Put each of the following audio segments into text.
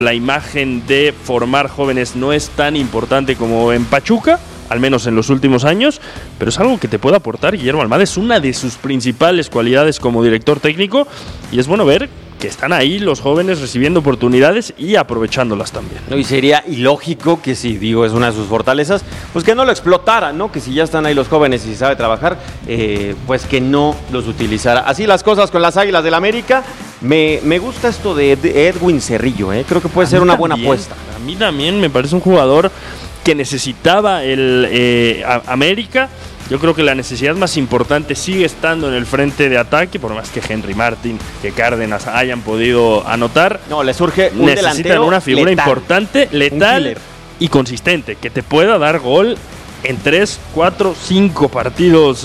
La imagen de formar jóvenes no es tan importante como en Pachuca, al menos en los últimos años, pero es algo que te puede aportar Guillermo Almada. Es una de sus principales cualidades como director técnico y es bueno ver que están ahí los jóvenes recibiendo oportunidades y aprovechándolas también. No, y sería ilógico que si, digo, es una de sus fortalezas, pues que no lo explotara, ¿no? Que si ya están ahí los jóvenes y sabe trabajar, pues que no los utilizara. Así las cosas con las Águilas del América. Me gusta esto de Edwin Cerrillo, creo que puede ser una buena apuesta. A mí también me parece un jugador que necesitaba el América. Yo creo que la necesidad más importante sigue estando en el frente de ataque, por más que Henry Martin, que Cárdenas hayan podido anotar. No, le surge un necesitan delantero una figura letal, importante, letal y consistente, que te pueda dar gol en 3, 4, 5 partidos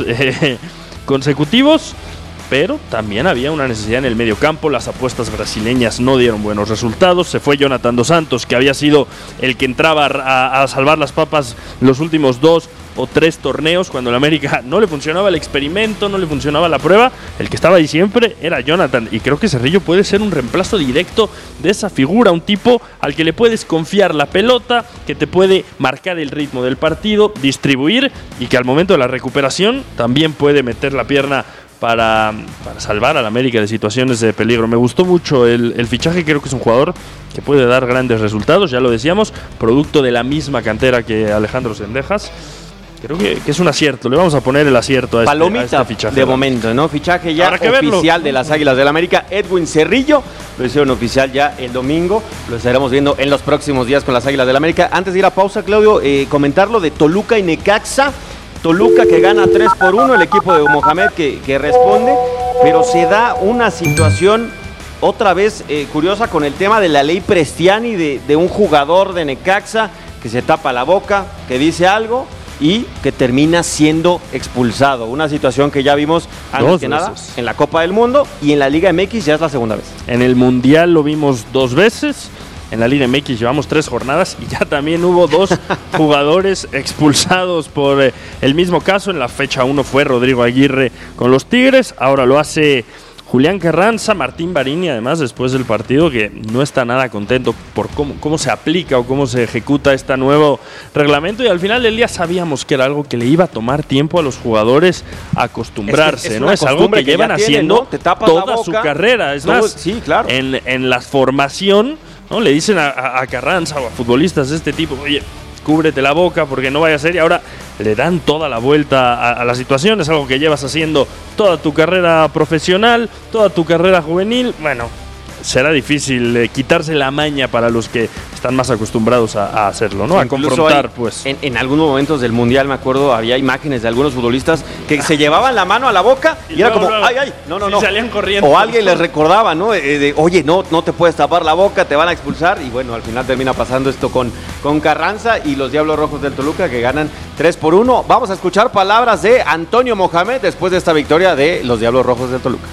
consecutivos. Pero también había una necesidad en el medio campo. Las apuestas brasileñas no dieron buenos resultados. Se fue Jonathan Dos Santos, que había sido el que entraba a salvar las papas los últimos 2 o 3 torneos. Cuando el América no le funcionaba el experimento, no le funcionaba la prueba, el que estaba ahí siempre era Jonathan. Y creo que Cerrillo puede ser un reemplazo directo de esa figura. Un tipo al que le puedes confiar la pelota, que te puede marcar el ritmo del partido, distribuir y que al momento de la recuperación también puede meter la pierna para salvar al América de situaciones de peligro. Me gustó mucho el fichaje. Creo que es un jugador que puede dar grandes resultados, ya lo decíamos, producto de la misma cantera que Alejandro Cendejas. Creo que es un acierto. Le vamos a poner el acierto a este fichaje. De momento, ¿no? Fichaje ya oficial de las Águilas del América. Edwin Cerrillo lo hicieron oficial ya el domingo. Lo estaremos viendo en los próximos días con las Águilas del América. Antes de ir a pausa, Claudio, comentar lo de Toluca y Necaxa. Toluca que gana 3-1, el equipo de Mohamed que responde, pero se da una situación otra vez curiosa con el tema de la ley Prestiani, de un jugador de Necaxa que se tapa la boca, que dice algo y que termina siendo expulsado. Una situación que ya vimos antes que nada en la Copa del Mundo y en la Liga MX ya es la segunda vez. En el Mundial lo vimos 2 veces. En la Liga MX llevamos 3 jornadas y ya también hubo 2 jugadores expulsados por el mismo caso. En la fecha 1 fue Rodrigo Aguirre con los Tigres, ahora lo hace Julián Carranza. Martín Barini, además, después del partido, que no está nada contento por cómo se aplica o cómo se ejecuta este nuevo reglamento, y al final del día sabíamos que era algo que le iba a tomar tiempo a los jugadores acostumbrarse, ¿no? Es algo que llevan haciendo, ¿no? Toda su carrera. Es más, sí, claro. En la formación, ¿no? Le dicen a Carranza o a futbolistas de este tipo, oye, cúbrete la boca porque no vaya a ser, y ahora le dan toda la vuelta a la situación. Es algo que llevas haciendo toda tu carrera profesional, toda tu carrera juvenil. Bueno, será difícil quitarse la maña para los que están más acostumbrados a hacerlo, ¿no? A confrontar, pues. En algunos momentos del Mundial, me acuerdo, había imágenes de algunos futbolistas que se llevaban la mano a la boca y era como, ay, no. Salían corriendo. O alguien les recordaba, ¿no? Oye, no te puedes tapar la boca, te van a expulsar. Y bueno, al final termina pasando esto con Carranza y los Diablos Rojos del Toluca, que ganan 3-1. Vamos a escuchar palabras de Antonio Mohamed después de esta victoria de los Diablos Rojos del Toluca.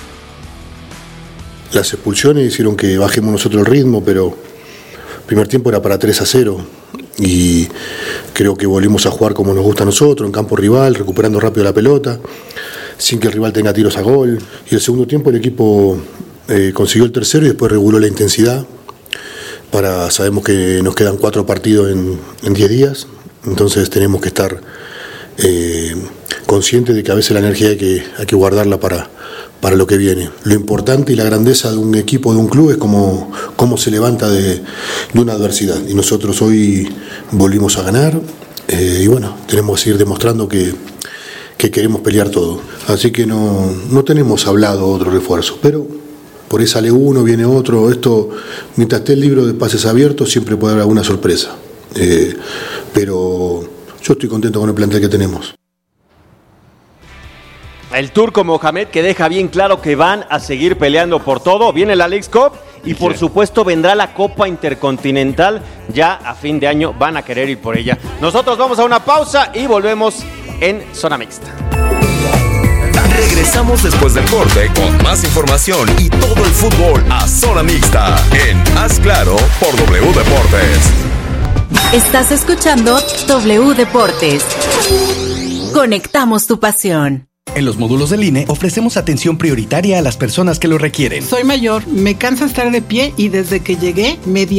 Las expulsiones hicieron que bajemos nosotros el ritmo, pero el primer tiempo era para 3-0 y creo que volvimos a jugar como nos gusta a nosotros, en campo rival, recuperando rápido la pelota, sin que el rival tenga tiros a gol. Y el segundo tiempo el equipo consiguió el tercero y después reguló la intensidad. Sabemos que nos quedan 4 partidos en 10 días, entonces tenemos que estar conscientes de que a veces la energía hay que guardarla para lo que viene. Lo importante y la grandeza de un equipo, de un club, es cómo se levanta de una adversidad. Y nosotros hoy volvimos a ganar y bueno, tenemos que seguir demostrando que queremos pelear todo. Así que no tenemos hablado otro refuerzo, pero por ahí sale uno, viene otro. Esto, mientras esté el libro de pases abiertos, siempre puede haber alguna sorpresa. Pero yo estoy contento con el plantel que tenemos. El turco Mohamed, que deja bien claro que van a seguir peleando por todo. Viene la Leagues Cup y por supuesto vendrá la Copa Intercontinental. Ya a fin de año van a querer ir por ella. Nosotros vamos a una pausa y volvemos en Zona Mixta. Regresamos después del corte con más información y todo el fútbol a Zona Mixta en Haz Claro por W Deportes. Estás escuchando W Deportes. Conectamos tu pasión. En los módulos del INE ofrecemos atención prioritaria a las personas que lo requieren. Soy mayor, me cansa estar de pie y desde que llegué me